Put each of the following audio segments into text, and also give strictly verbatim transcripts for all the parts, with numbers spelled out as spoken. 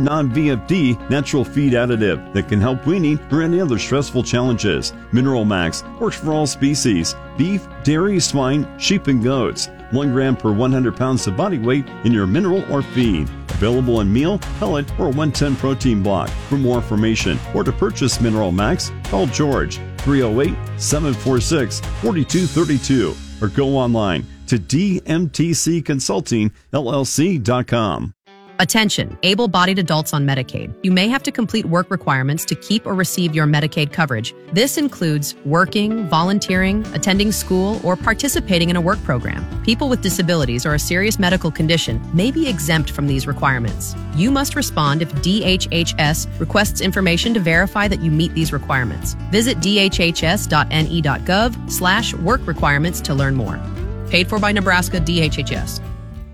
non-V F D natural feed additive that can help weaning or any other stressful challenges. Mineral Max works for all species: beef, dairy, swine, sheep, and goats. One gram per one hundred pounds of body weight in your mineral or feed. Available in meal, pellet, or one ten protein block. For more information or to purchase Mineral Max, call George three oh eight, seven four six, four two three two or go online to d m t c consulting l l c dot com. Attention, able-bodied adults on Medicaid. You may have to complete work requirements to keep or receive your Medicaid coverage. This includes working, volunteering, attending school, or participating in a work program. People with disabilities or a serious medical condition may be exempt from these requirements. You must respond if D H H S requests information to verify that you meet these requirements. Visit d h h s dot n e dot gov slash work requirements to learn more. Paid for by Nebraska D H H S.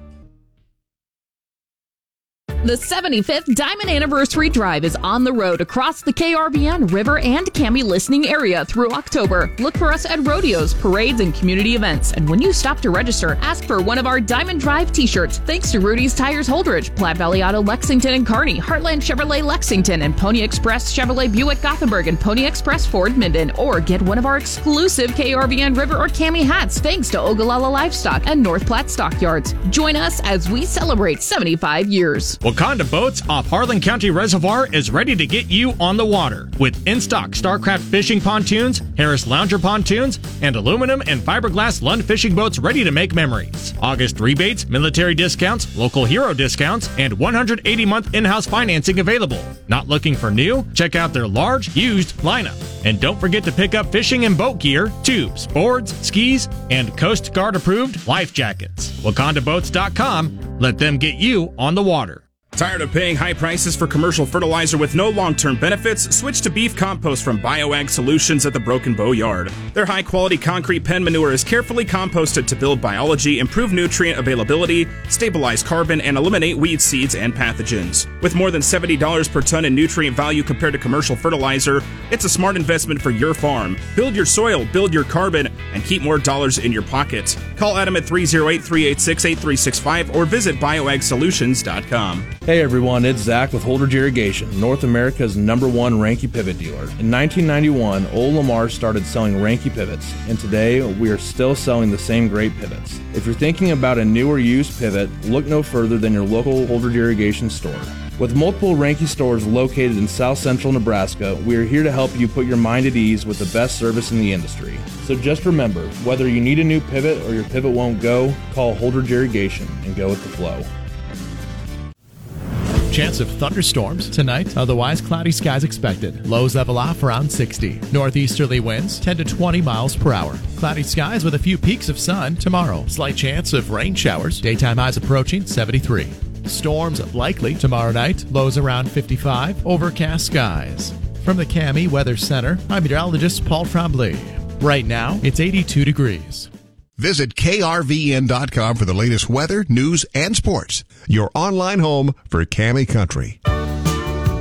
The seventy-fifth Diamond Anniversary Drive is on the road across the K R V N, River, and Cami listening area through October. Look for us at rodeos, parades, and community events. And when you stop to register, ask for one of our Diamond Drive t-shirts. Thanks to Rudy's Tires Holdridge, Platte Valley Auto Lexington and Kearney, Heartland Chevrolet Lexington, and Pony Express Chevrolet Buick Gothenburg, and Pony Express Ford Minden. Or get one of our exclusive K R V N, River, or Cami hats thanks to Ogallala Livestock and North Platte Stockyards. Join us as we celebrate seventy-five years. Wakanda Boats off Harlan County Reservoir is ready to get you on the water with in-stock StarCraft fishing pontoons, Harris Lounger pontoons, and aluminum and fiberglass Lund fishing boats ready to make memories. August rebates, military discounts, local hero discounts, and one hundred eighty month in-house financing available. Not looking for new? Check out their large, used lineup. And don't forget to pick up fishing and boat gear, tubes, boards, skis, and Coast Guard approved life jackets. Wakanda Boats dot com. Let them get you on the water. Tired of paying high prices for commercial fertilizer with no long-term benefits? Switch to beef compost from BioAg Solutions at the Broken Bow Yard. Their high-quality concrete pen manure is carefully composted to build biology, improve nutrient availability, stabilize carbon, and eliminate weed seeds and pathogens. With more than seventy dollars per ton in nutrient value compared to commercial fertilizer, it's a smart investment for your farm. Build your soil, build your carbon, and keep more dollars in your pocket. Call Adam at three oh eight, three eight six, eight three six five or visit bioag solutions dot com. Hey everyone, it's Zach with Holdridge Irrigation, North America's number one Ranke pivot dealer. In nineteen ninety-one, Old Lamar started selling Ranke pivots, and today we are still selling the same great pivots. If you're thinking about a new or used pivot, look no further than your local Holdridge Irrigation store. With multiple Ranke stores located in South Central Nebraska, we are here to help you put your mind at ease with the best service in the industry. So just remember, whether you need a new pivot or your pivot won't go, call Holdridge Irrigation and go with the flow. Chance of thunderstorms tonight, otherwise cloudy skies expected. Lows level off around sixty. Northeasterly winds ten to twenty miles per hour. Cloudy skies with a few peaks of sun tomorrow. Slight chance of rain showers. Daytime highs approaching seventy-three. Storms likely tomorrow night. Lows around fifty-five. Overcast skies. From the Cami Weather Center, I'm meteorologist Paul Tremblay. Right now, it's eighty-two degrees. Visit K R V N dot com for the latest weather, news, and sports. Your online home for Cami Country.